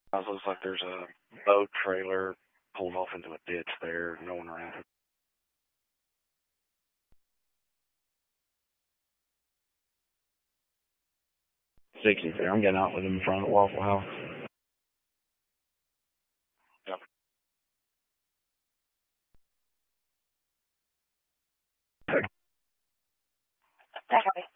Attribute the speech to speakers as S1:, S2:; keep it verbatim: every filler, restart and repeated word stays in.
S1: It looks like there's a boat trailer pulled off into a ditch there. No one around. sixty there. I'm getting out with him in front of the Waffle House. Yep.
S2: That copy.